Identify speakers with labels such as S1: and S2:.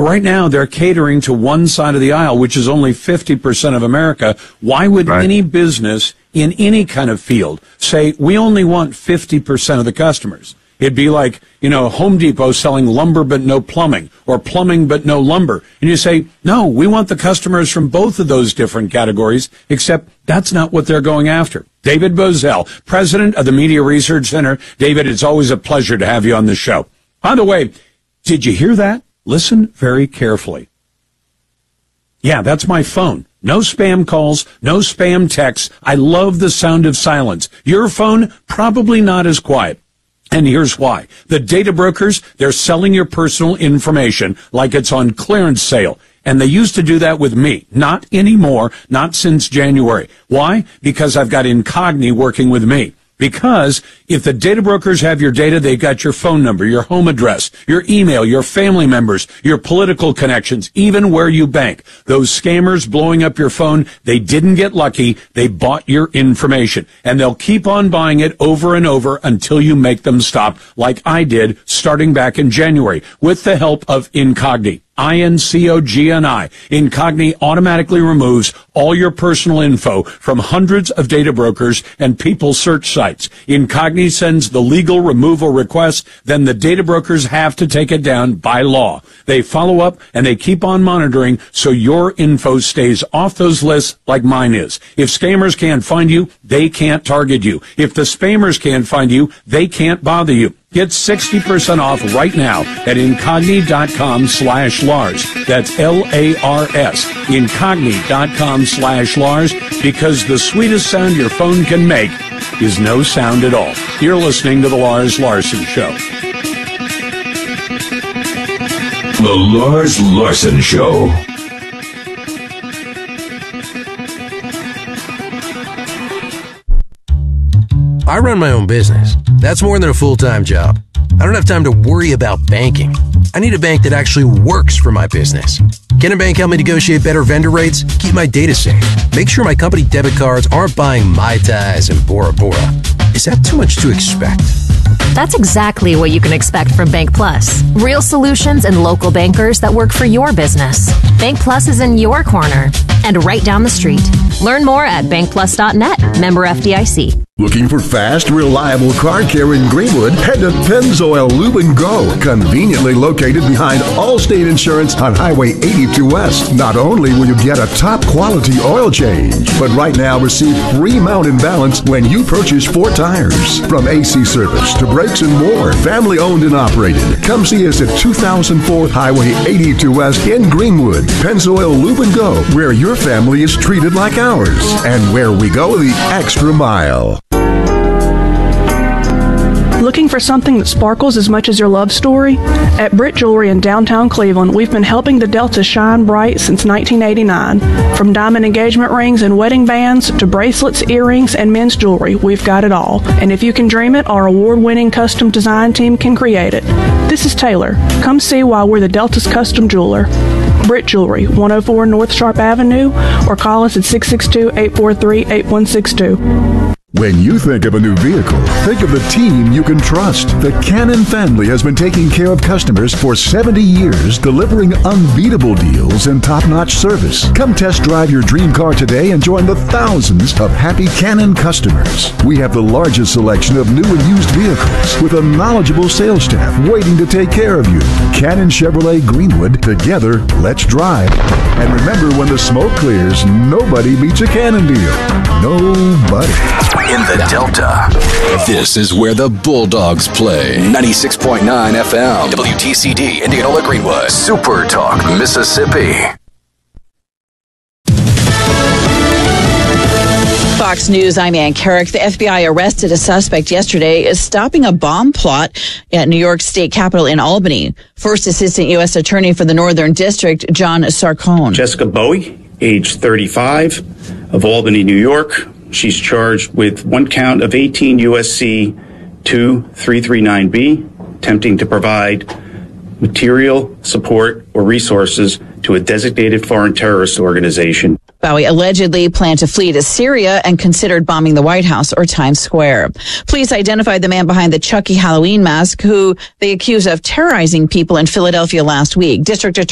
S1: right now they're catering to one side of the aisle, which is only 50% of America. Why would any business in any kind of field say, we only want 50% of the customers? It'd be like, Home Depot selling lumber but no plumbing, or plumbing but no lumber. And you say, no, we want the customers from both of those different categories, except that's not what they're going after. David Bozell, president of the Media Research Center. David, it's always a pleasure to have you on the show. By the way, did you hear that? Listen very carefully. Yeah, that's my phone. No spam calls, no spam texts. I love the sound of silence. Your phone, probably not as quiet. And here's why. The data brokers, they're selling your personal information like it's on clearance sale. And they used to do that with me. Not anymore, not since January. Why? Because I've got Incogni working with me. Because if the data brokers have your data, they've got your phone number, your home address, your email, your family members, your political connections, even where you bank. Those scammers blowing up your phone, they didn't get lucky. They bought your information. And they'll keep on buying it over and over until you make them stop, like I did starting back in January with the help of Incogni. Incogni. Incogni automatically removes all your personal info from hundreds of data brokers and people search sites. Incogni sends the legal removal request, then the data brokers have to take it down by law. They follow up and they keep on monitoring so your info stays off those lists like mine is. If scammers can't find you, they can't target you. If the spammers can't find you, they can't bother you. Get 60% off right now at Incogni.com/Lars. That's Lars. Incogni.com/Lars, because the sweetest sound your phone can make is no sound at all. You're listening to The Lars Larson Show.
S2: The Lars Larson Show.
S3: I run my own business. That's more than a full-time job. I don't have time to worry about banking. I need a bank that actually works for my business. Can a bank help me negotiate better vendor rates? Keep my data safe. Make sure my company debit cards aren't buying Mai Tais and Bora Bora. Is that too much to expect?
S4: That's exactly what you can expect from Bank Plus. Real solutions and local bankers that work for your business. Bank Plus is in your corner and right down the street. Learn more at bankplus.net. Member FDIC.
S5: Looking for fast, reliable car care in Greenwood? Head to Pennzoil Lube & Go, conveniently located behind Allstate Insurance on Highway 82 West. Not only will you get a top-quality oil change, but right now receive free mount and balance when you purchase 4 tires. From AC service to brakes and more, family-owned and operated. Come see us at 2004 Highway 82 West in Greenwood. Pennzoil Lube & Go, where your family is treated like ours, and where we go the extra mile.
S6: Looking for something that sparkles as much as your love story? At Britt Jewelry in downtown Cleveland, we've been helping the Delta shine bright since 1989. From diamond engagement rings and wedding bands to bracelets, earrings, and men's jewelry, we've got it all. And if you can dream it, our award-winning custom design team can create it. This is Taylor. Come see why we're the Delta's custom jeweler. Britt Jewelry, 104 North Sharp Avenue, or call us at 662-843-8162.
S5: When you think of a new vehicle, think of the team you can trust. The Cannon family has been taking care of customers for 70 years, delivering unbeatable deals and top-notch service. Come test drive your dream car today and join the thousands of happy Cannon customers. We have the largest selection of new and used vehicles with a knowledgeable sales staff waiting to take care of you. Cannon Chevrolet Greenwood, together, let's drive. And remember, when the smoke clears, nobody beats a Cannon deal. Nobody.
S2: In the Delta, this is where the Bulldogs play. 96.9 FM, WTCD, Indianola Greenwood, Super Talk, Mississippi.
S7: Fox News, I'm Ann Carrick. The FBI arrested a suspect yesterday stopping a bomb plot at New York State Capitol in Albany. First Assistant U.S. Attorney for the Northern District, John Sarcone.
S8: Jessica Bowie, age 35, of Albany, New York. She's charged with one count of 18 U.S.C. 2339B, attempting to provide material support or resources to a designated foreign terrorist organization.
S7: Bowie allegedly planned to flee to Syria and considered bombing the White House or Times Square. Police identified the man behind the Chucky Halloween mask, who they accuse of terrorizing people in Philadelphia last week. District Attorney